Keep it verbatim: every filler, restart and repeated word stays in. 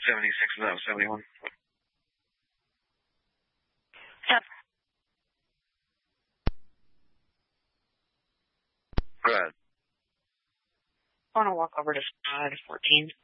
seventy-six, and that was seventy-one. Yep. Go ahead. I want to walk over to side fourteen.